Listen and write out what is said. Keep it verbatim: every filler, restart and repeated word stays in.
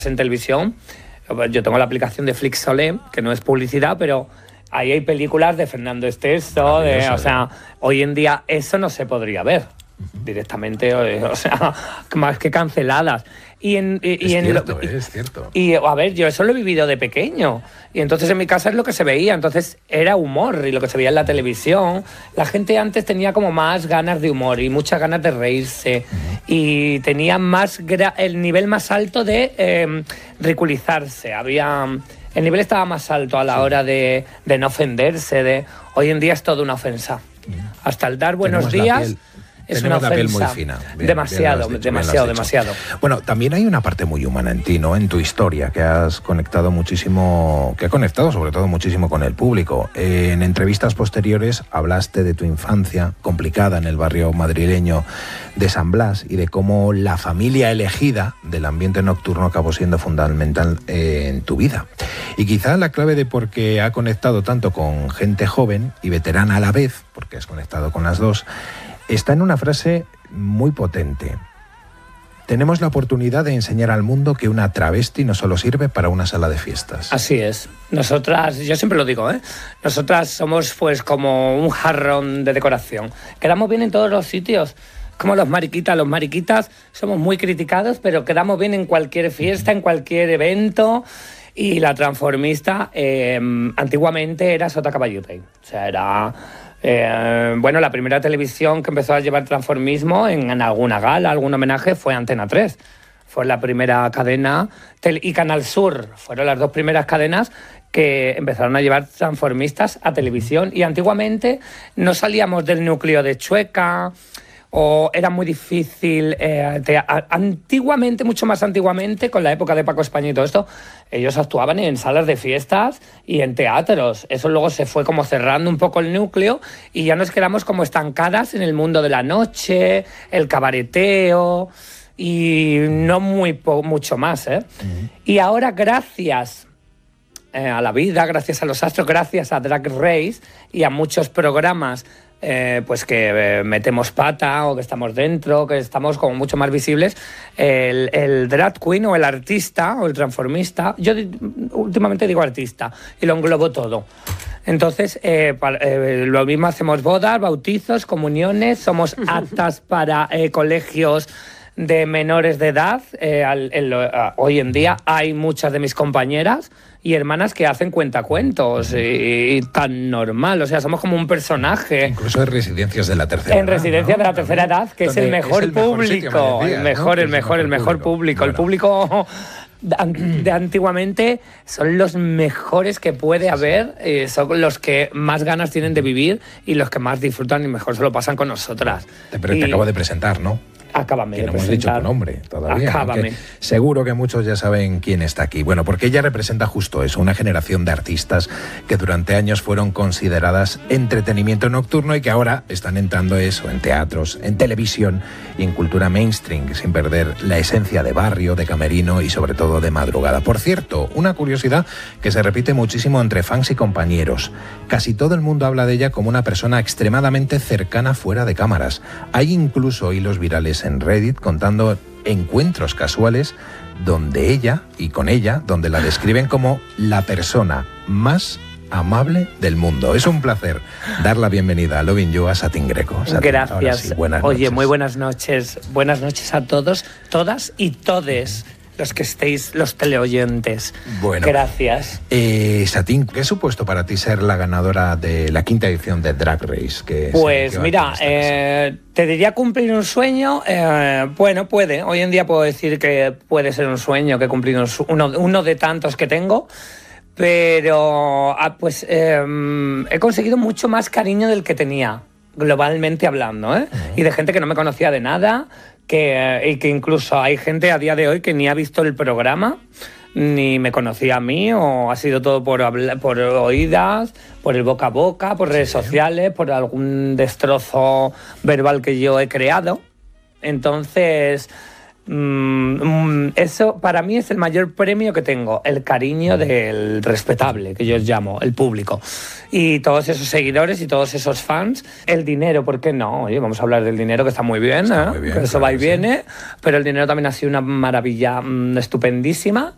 en televisión, yo tengo la aplicación de Flixolé, que no es publicidad, pero ahí hay películas de Fernando Esteso, de, o sea, hoy en día eso no se podría ver directamente, o sea, más que canceladas. Y en, y, es, y en cierto, lo, y, es cierto. Y a ver, yo eso lo he vivido de pequeño. Y entonces en mi casa es lo que se veía. Entonces era humor y lo que se veía en la televisión. La gente antes tenía como más ganas de humor y muchas ganas de reírse. Uh-huh. Y tenía más gra- el nivel más alto de eh, ridiculizarse. Había... El nivel estaba más alto a la sí. hora de, de no ofenderse. De, hoy en día es toda una ofensa. Uh-huh. Hasta el dar buenos Tenemos días... Es Tenemos una la piel muy fina. Bien, demasiado, bien dicho, demasiado, demasiado. Bueno, también hay una parte muy humana en ti, ¿no? En tu historia, que has conectado muchísimo, que ha conectado sobre todo muchísimo con el público. Eh, en entrevistas posteriores hablaste de tu infancia complicada en el barrio madrileño de San Blas y de cómo la familia elegida del ambiente nocturno acabó siendo fundamental eh, en tu vida. Y quizá la clave de por qué ha conectado tanto con gente joven y veterana a la vez, porque has conectado con las dos, está en una frase muy potente. Tenemos la oportunidad de enseñar al mundo que una travesti no solo sirve para una sala de fiestas. Así es. Nosotras, yo siempre lo digo, ¿eh? Nosotras somos pues como un jarrón de decoración. Quedamos bien en todos los sitios. Como los mariquitas. Los mariquitas somos muy criticados, pero quedamos bien en cualquier fiesta, en cualquier evento. Y la transformista eh, antiguamente era Sota Caballuta. O sea, era... Eh, bueno, la primera televisión que empezó a llevar transformismo en, en alguna gala, algún homenaje, fue Antena tres. Fue la primera cadena, y Canal Sur fueron las dos primeras cadenas que empezaron a llevar transformistas a televisión. Y antiguamente no salíamos del núcleo de Chueca, o era muy difícil, eh, te, a, antiguamente, mucho más antiguamente, con la época de Paco España y todo esto, ellos actuaban en salas de fiestas y en teatros. Eso luego se fue como cerrando un poco el núcleo y ya nos quedamos como estancadas en el mundo de la noche, el cabareteo y no muy po- mucho más, ¿eh? Uh-huh. Y ahora, gracias eh, a la vida, gracias a los astros, gracias a Drag Race y a muchos programas Eh, pues que eh, metemos pata o que estamos dentro, que estamos como mucho más visibles, el, el drag queen o el artista o el transformista, yo di, últimamente digo artista y lo englobo todo. Entonces, eh, para, eh, lo mismo hacemos bodas, bautizos, comuniones, somos aptas para eh, colegios de menores de edad. Eh, al, el, uh, hoy en día hay muchas de mis compañeras y hermanas que hacen cuentacuentos y, y tan normal, o sea, somos como un personaje. Incluso en residencias de la tercera en edad. En residencias ¿no? de la tercera edad, que es el mejor, es el mejor público, decías, el mejor, ¿no? el mejor, el mejor público, bueno. El público de antiguamente son los mejores que puede haber, eh, son los que más ganas tienen de vivir y los que más disfrutan y mejor se lo pasan con nosotras. Pero y, te acabo de presentar, ¿no? Acábame que de no hemos presentar. dicho tu nombre todavía. Acábame. Seguro que muchos ya saben quién está aquí. Bueno, porque ella representa justo eso, una generación de artistas que durante años fueron consideradas entretenimiento nocturno y que ahora están entrando eso en teatros, en televisión y en cultura mainstream, sin perder la esencia de barrio, de camerino y sobre todo de madrugada. Por cierto, una curiosidad que se repite muchísimo entre fans y compañeros. Casi todo el mundo habla de ella como una persona extremadamente cercana fuera de cámaras. Hay incluso hilos virales en Reddit contando encuentros casuales donde ella y con ella, donde la describen como la persona más amable del mundo. Es un placer dar la bienvenida a Lovin' You a Satín Greco. Satín, gracias. Sí, buenas Oye, noches. Muy buenas noches. Buenas noches a todos, todas y todes los que estéis, los teleoyentes. Bueno, gracias. Eh, Satín, ¿qué ha supuesto para ti ser la ganadora de la quinta edición de Drag Race? Que pues mira, eh, te diría cumplir un sueño. Eh, bueno, puede. Hoy en día puedo decir que puede ser un sueño, que he cumplido un su- uno, uno de tantos que tengo. Pero ah, pues eh, he conseguido mucho más cariño del que tenía, globalmente hablando, ¿eh? Uh-huh. Y de gente que no me conocía de nada, que, y que incluso hay gente a día de hoy que ni ha visto el programa, ni me conocía a mí, o ha sido todo por, habla, por oídas, por el boca a boca, por redes sí. sociales, por algún destrozo verbal que yo he creado. Entonces... eso para mí es el mayor premio que tengo, el cariño del respetable, que yo os llamo, el público, y todos esos seguidores y todos esos fans. El dinero, ¿por qué no? Oye, vamos a hablar del dinero, que está muy bien, está ¿eh? muy bien, eso claro, va y viene, sí. Pero el dinero también ha sido una maravilla mmm, estupendísima.